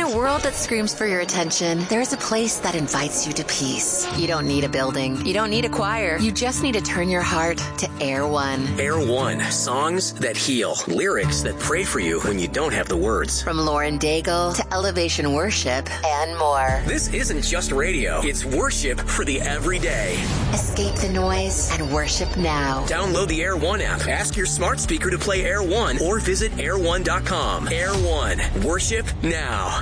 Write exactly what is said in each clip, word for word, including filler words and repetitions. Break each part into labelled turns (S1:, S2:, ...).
S1: a world that screams for your attention, there's a place that invites you to peace. You don't need a building. You don't need a choir. You just need to turn your heart to Air One.
S2: Air One. Songs that heal. Lyrics that pray for you when you don't have the words.
S1: From Lauren Daigle to Elevation Worship and more.
S2: This isn't just radio. It's worship for the everyday.
S1: Escape the noise and worship now.
S2: Download the Air One app. Ask your smart speaker to play Air One or visit air one dot com. Air One. Worship now.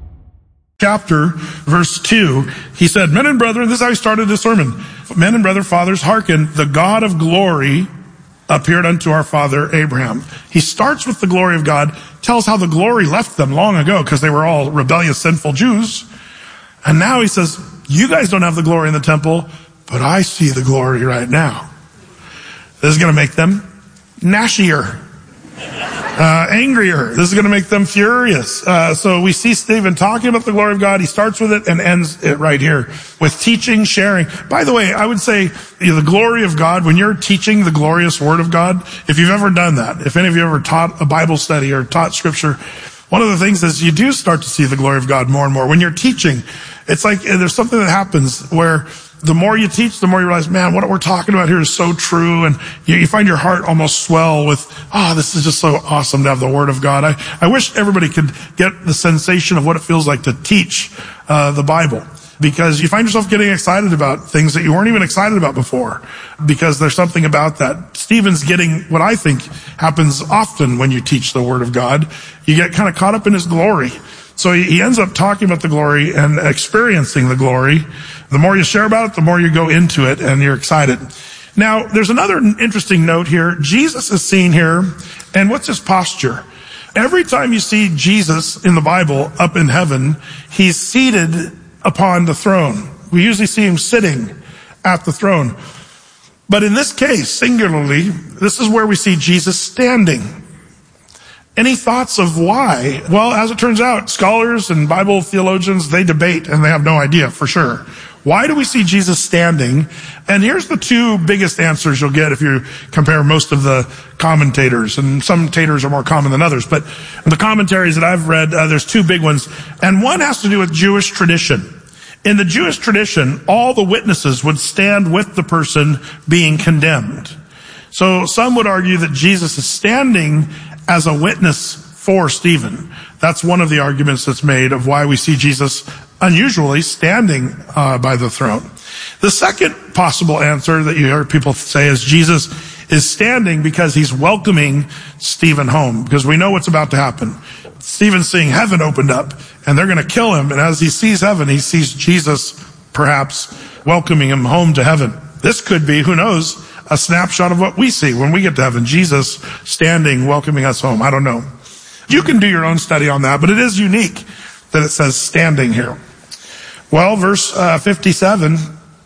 S3: Chapter, verse two, he said, men and brethren, this is how he started his sermon. Men and brother, fathers, hearken, the God of glory appeared unto our father Abraham. He starts with the glory of God, tells how the glory left them long ago because they were all rebellious, sinful Jews. And now he says, you guys don't have the glory in the temple, but I see the glory right now. This is going to make them gnashier. Uh, angrier. This is going to make them furious. Uh, so we see Stephen talking about the glory of God. He starts with it and ends it right here with teaching, sharing. By the way, I would say you know, the glory of God, when you're teaching the glorious word of God, if you've ever done that, if any of you ever taught a Bible study or taught scripture, one of the things is you do start to see the glory of God more and more. When you're teaching, it's like there's something that happens where the more you teach, the more you realize, man, what we're talking about here is so true. And you, you find your heart almost swell with, oh, this is just so awesome to have the Word of God. I, I wish everybody could get the sensation of what it feels like to teach uh, the Bible. Because you find yourself getting excited about things that you weren't even excited about before. Because there's something about that. Stephen's getting what I think happens often when you teach the Word of God. You get kind of caught up in His glory. So he ends up talking about the glory and experiencing the glory. The more you share about it, the more you go into it and you're excited. Now, there's another interesting note here. Jesus is seen here, and what's his posture? Every time you see Jesus in the Bible up in heaven, he's seated upon the throne. We usually see him sitting at the throne. But in this case, singularly, this is where we see Jesus standing. Any thoughts of why? Well, as it turns out, scholars and Bible theologians, they debate and they have no idea for sure. Why do we see Jesus standing? And here's the two biggest answers you'll get if you compare most of the commentators. And some taters are more common than others. But the commentaries that I've read, uh, there's two big ones. And one has to do with Jewish tradition. In the Jewish tradition, all the witnesses would stand with the person being condemned. So some would argue that Jesus is standing as a witness for Stephen. That's one of the arguments that's made of why we see Jesus unusually standing uh, by the throne. The second possible answer that you hear people say is Jesus is standing because he's welcoming Stephen home, because we know what's about to happen. Stephen's seeing heaven opened up, and they're going to kill him. And as he sees heaven, he sees Jesus perhaps welcoming him home to heaven. This could be, who knows, a snapshot of what we see when we get to heaven. Jesus standing, welcoming us home. I don't know. You can do your own study on that, but it is unique that it says standing here. Well, verse uh, fifty-seven,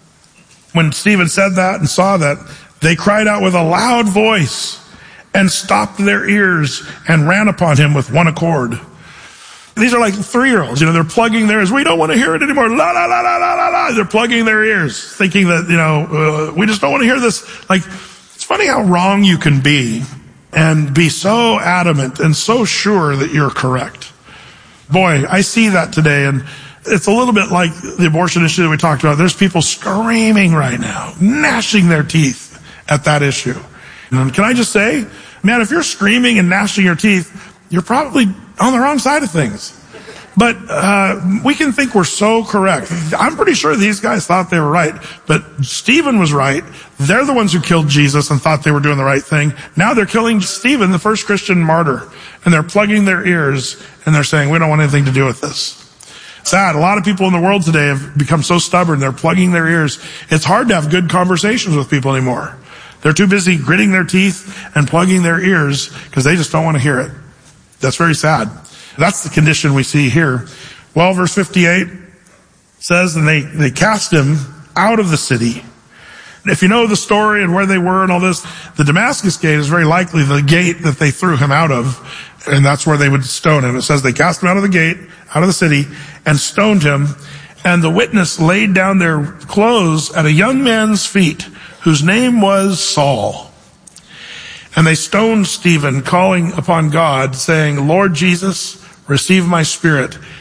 S3: when Stephen said that and saw that, they cried out with a loud voice and stopped their ears and ran upon him with one accord. These are like three-year-olds, you know, they're plugging their ears. We don't want to hear it anymore. La, la, la, la, la, la, la. They're plugging their ears, thinking that, you know, uh, we just don't want to hear this. Like, it's funny how wrong you can be and be so adamant and so sure that you're correct. Boy, I see that today, and it's a little bit like the abortion issue that we talked about. There's people screaming right now, gnashing their teeth at that issue. And can I just say, man, if you're screaming and gnashing your teeth, you're probably on the wrong side of things. But uh we can think we're so correct. I'm pretty sure these guys thought they were right. But Stephen was right. They're the ones who killed Jesus and thought they were doing the right thing. Now they're killing Stephen, the first Christian martyr. And they're plugging their ears and they're saying, we don't want anything to do with this. Sad. A lot of people in the world today have become so stubborn. They're plugging their ears. It's hard to have good conversations with people anymore. They're too busy gritting their teeth and plugging their ears because they just don't want to hear it. That's very sad. That's the condition we see here. Well, verse fifty-eight says, and they, they cast him out of the city. If you know the story and where they were and all this, the Damascus gate is very likely the gate that they threw him out of, and that's where they would stone him. It says they cast him out of the gate, out of the city, and stoned him. And the witness laid down their clothes at a young man's feet, whose name was Saul. And they stoned Stephen, calling upon God, saying, Lord Jesus, receive my spirit.